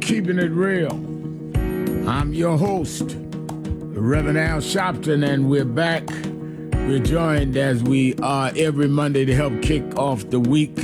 Keeping It Real. I'm your host, Reverend Al Sharpton, and we're back. We're joined as we are every Monday to help kick off the week,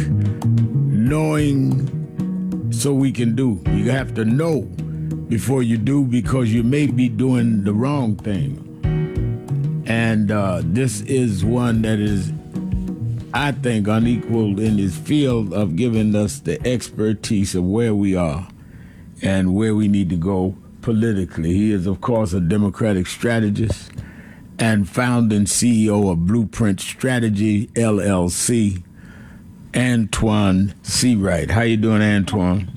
knowing so we can do. You have to know before you do, because you may be doing the wrong thing. And this is one that is, I think, unequaled in his field of giving us the expertise of where we are and where we need to go politically. He is, of course, a Democratic strategist and founding CEO of Blueprint Strategy, LLC, Antoine Seawright. How you doing, Antoine?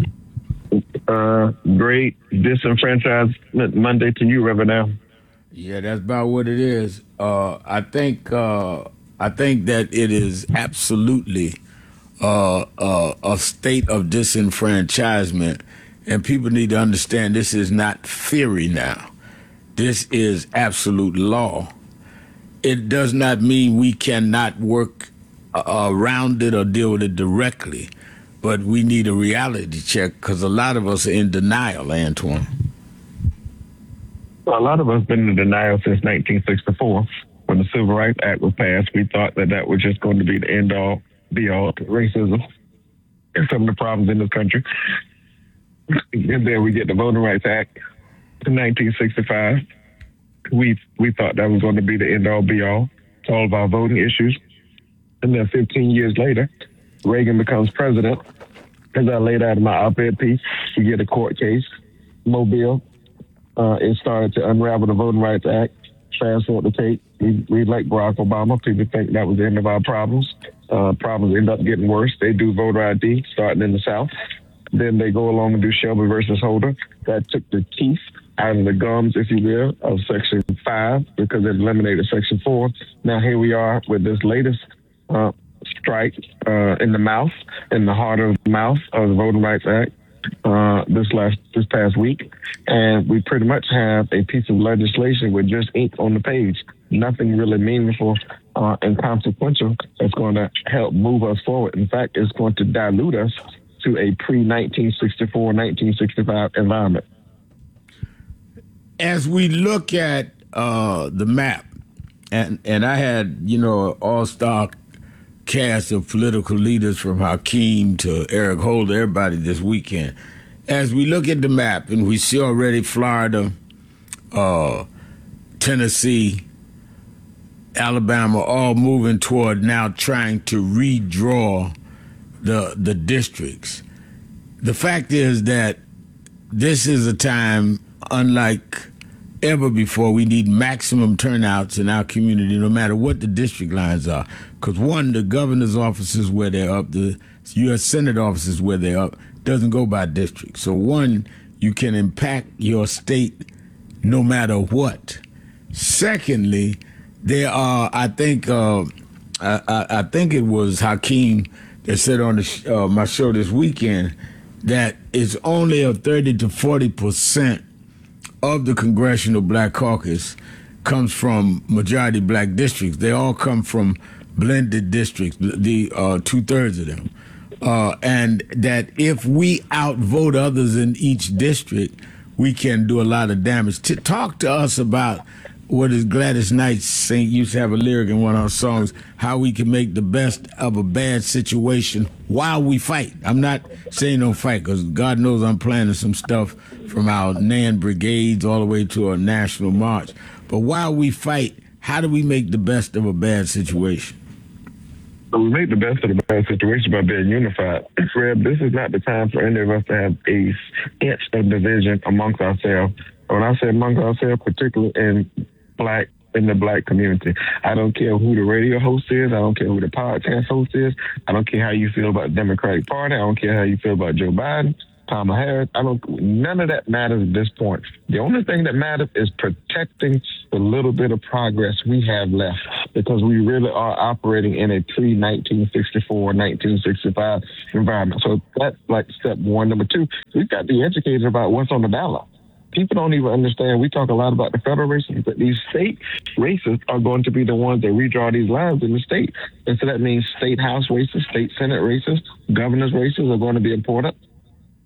Great disenfranchisement Monday to you, Reverend Al. Yeah, that's about what it is. I think that it is absolutely a state of disenfranchisement, and people need to understand this is not theory now. This is absolute law. It does not mean we cannot work around it or deal with it directly, but we need a reality check because a lot of us are in denial, Antoine. Well, a lot of us have been in denial since 1964. When the Civil Rights Act was passed, we thought that was just going to be the end-all, be-all to racism and some of the problems in this country. And then we get the Voting Rights Act in 1965. We thought that was going to be the end-all, be-all to all of our voting issues. And then 15 years later, Reagan becomes president. As I laid out in my op-ed piece, we get a court case, Mobile. It started to unravel the Voting Rights Act. Fast forward the tape, we elect Barack Obama. People think that was the end of our problems. Problems end up getting worse. They do voter ID, starting in the South. Then they go along and do Shelby versus Holder. That took the teeth out of the gums, if you will, of Section 5 because it eliminated Section 4. Now here we are with this latest strike in the mouth, in the heart of the mouth of the Voting Rights Act this past week. And we pretty much have a piece of legislation with just ink on the page. Nothing really meaningful and consequential that's going to help move us forward. In fact, it's going to dilute us to a pre-1964, 1965 environment. As we look at the map, and I had, an all-star cast of political leaders from Hakeem to Eric Holder, everybody this weekend. As we look at the map, and we see already Florida, Tennessee, Alabama, all moving toward now trying to redraw the districts. The fact is that this is a time unlike ever before. We need maximum turnouts in our community, no matter what the district lines are. Because one, the governor's offices where they're up, the U.S. Senate offices where they're up, doesn't go by district. So one, you can impact your state no matter what. Secondly, there are, I think it was Hakeem that said on my show this weekend that it's only a 30 to 40% of the Congressional Black Caucus comes from majority black districts. They all come from blended districts, the 2/3 of them. And that if we outvote others in each district, we can do a lot of damage. Talk to us about what is Gladys Knight used to have a lyric in one of her songs, how we can make the best of a bad situation while we fight. I'm not saying don't fight, because God knows I'm planning some stuff from our NAN brigades all the way to a national march. But while we fight, how do we make the best of a bad situation? We make the best of the bad situation by being unified. Fred, this is not the time for any of us to have a inch of division amongst ourselves. When I say amongst ourselves, particularly in the black community, I don't care who the radio host is. I don't care who the podcast host is. I don't care how you feel about the Democratic Party. I don't care how you feel about Joe Biden, Kamala Harris. None of that matters at this point. The only thing that matters is protecting the little bit of progress we have left, because we really are operating in a pre-1964, 1965 environment. So that's like step one. Number two, we've got to be educated about what's on the ballot. People don't even understand. We talk a lot about the federal races, but these state races are going to be the ones that redraw these lines in the state. And so that means state house races, state senate races, governor's races are going to be important.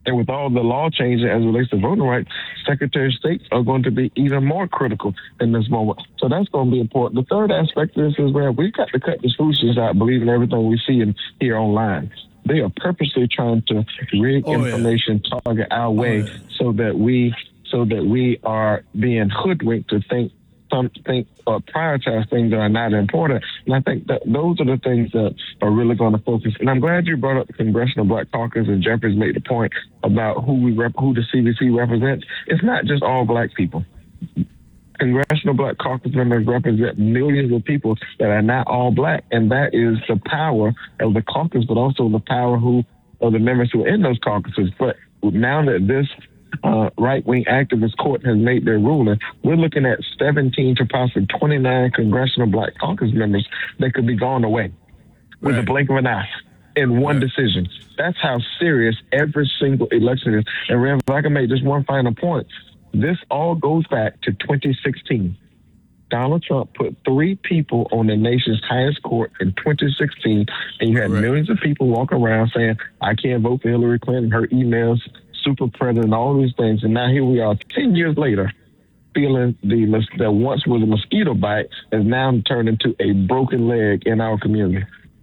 And with all the law changing as it relates to voting rights, Secretary of States are going to be even more critical in this moment. So that's going to be important. The third aspect of this is where we've got to cut the foolishness out, believing everything we see and hear online. They are purposely trying to rig information, target our way, so that we are being hoodwinked to think or prioritize things that are not important. And I think that those are the things that are really going to focus. And I'm glad you brought up the Congressional Black Caucus, and Jeffries made the point about who the CBC represents. It's not just all black people. Congressional Black Caucus members represent millions of people that are not all black, and that is the power of the caucus, but also the power of the members who are in those caucuses. But now that this right-wing activist court has made their ruling, we're looking at 17 to possibly 29 Congressional Black Caucus members that could be gone away with a blink of an eye in one decision. That's how serious every single election is. And Rev, if I can make just one final point, this all goes back to 2016. Donald Trump put 3 people on the nation's highest court in 2016, and you had millions of people walking around saying, I can't vote for Hillary Clinton, her emails, super president, all these things. And now here we are 10 years later, feeling that once was a mosquito bite has now turned into a broken leg in our community.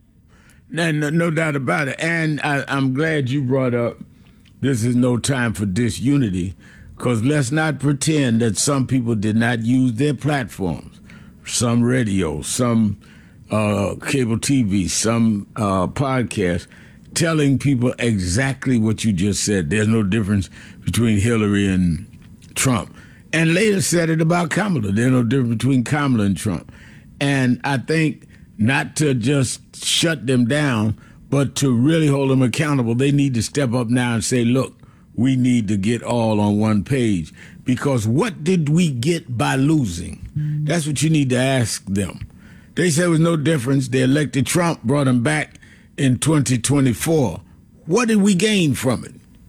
No doubt about it. And I'm glad you brought up this is no time for disunity, because let's not pretend that some people did not use their platforms, some radio, some cable TV, some podcasts, telling people exactly what you just said. There's no difference between Hillary and Trump. And later said it about Kamala. There's no difference between Kamala and Trump. And I think not to just shut them down, but to really hold them accountable. They need to step up now and say, look, we need to get all on one page. Because what did we get by losing? That's what you need to ask them. They said there was no difference. They elected Trump, brought him back in 2024. What did we gain from it?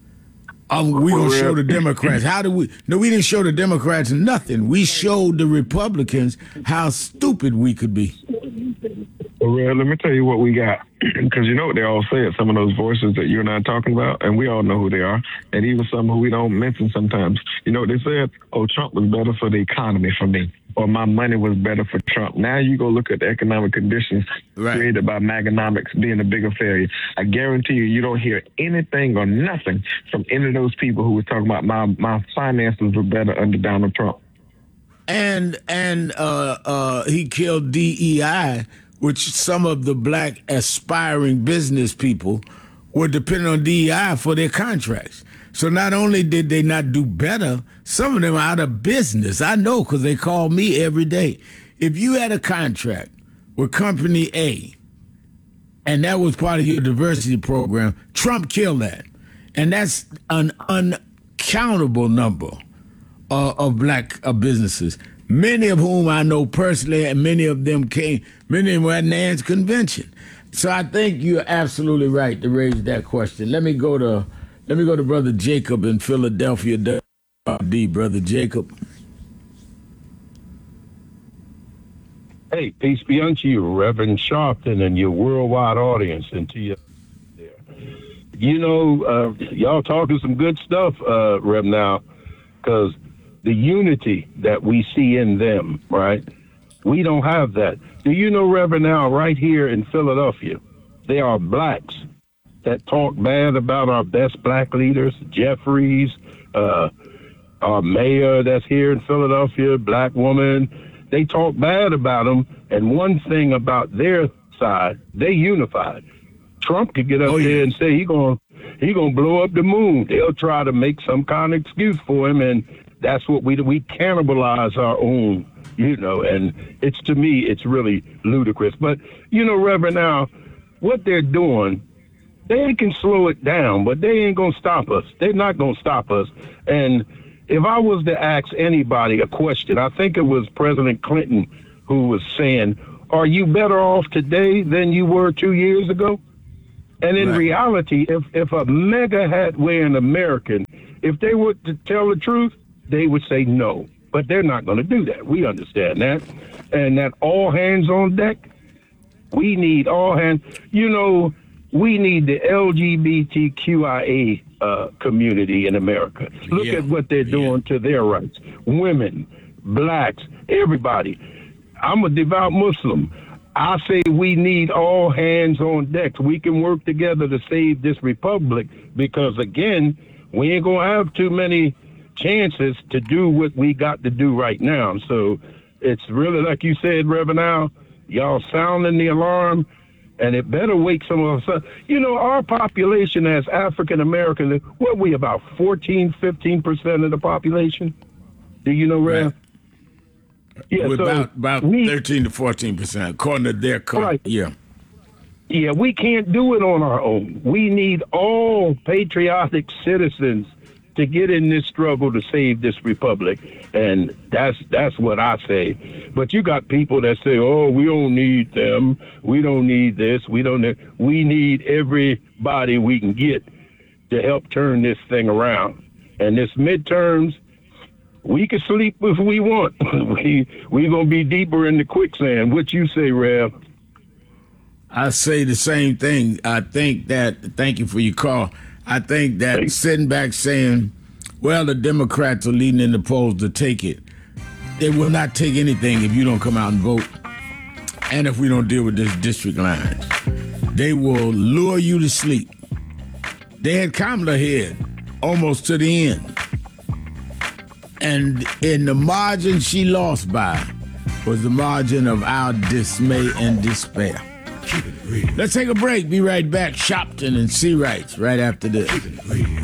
We going to show the Democrats. How do we? No, we didn't show the Democrats nothing. We showed the Republicans how stupid we could be. Well, let me tell you what we got. Because you know what they all say, some of those voices that you and I are talking about, and we all know who they are, and even some who we don't mention sometimes. You know what they said? Oh, Trump was better for the economy for me, or my money was better for Trump. Now you go look at the economic conditions created by Maganomics being a bigger failure. I guarantee you don't hear anything or nothing from any of those people who were talking about my finances were better under Donald Trump. And he killed DEI, which some of the black aspiring business people were dependent on DEI for their contracts. So not only did they not do better, some of them are out of business. I know, because they call me every day. If you had a contract with Company A, and that was part of your diversity program, Trump killed that. And that's an uncountable number of black businesses, many of whom I know personally, and many of them were at Nan's convention. So I think you're absolutely right to raise that question. Let me go to Brother Jacob in Philadelphia, Brother Jacob. Hey, peace be unto you, Reverend Sharpton, and your worldwide audience, and to you there. You know, y'all talking some good stuff, Rev, now, because the unity that we see in them, right? We don't have that. Do you know, Reverend, now, right here in Philadelphia, there are blacks that talk bad about our best black leaders, Jeffries, our mayor that's here in Philadelphia, black woman. They talk bad about them. And one thing about their side, they unified. Trump could get up there and say he gonna blow up the moon. They'll try to make some kind of excuse for him, and that's what we cannibalize our own, you know. And it's, to me, it's really ludicrous. But you know, Reverend, now what they're doing, they can slow it down, but they ain't gonna stop us. They're not gonna stop us. And if I was to ask anybody a question, I think it was President Clinton who was saying, "Are you better off today than you were 2 years ago?" And in reality, if a mega hat wearing American, if they were to tell the truth, they would say no. But they're not going to do that. We understand that. And that all hands on deck, we need all hands. You know, we need the LGBTQIA community in America. Look at what they're doing to their rights. Women, blacks, everybody. I'm a devout Muslim. I say we need all hands on deck. We can work together to save this republic because, again, we ain't going to have too many chances to do what we got to do right now. So it's really, like you said, Reverend Al, y'all sounding the alarm, and it better wake some of us up. You know, our population as African Americans, what we about 15% of the population? Do you know, Rev? Right. Yeah, We're so about 13 to 14%, according to their count. Right. Yeah. Yeah, we can't do it on our own. We need all patriotic citizens to get in this struggle to save this republic, and that's what I say. But you got people that say, "Oh, we don't need them. We don't need this. We don't need." We need everybody we can get to help turn this thing around. And this midterms, we can sleep if we want. we gonna be deeper in the quicksand. What you say, Rev? I say the same thing. I think that, thank you for your call. I think that sitting back saying, well, the Democrats are leading in the polls to take it. They will not take anything if you don't come out and vote. And if we don't deal with this district lines, they will lure you to sleep. They had Kamala ahead almost to the end. And in the margin she lost by was the margin of our dismay and despair. Let's take a break. Be right back. Shopton and C. Rights right after this.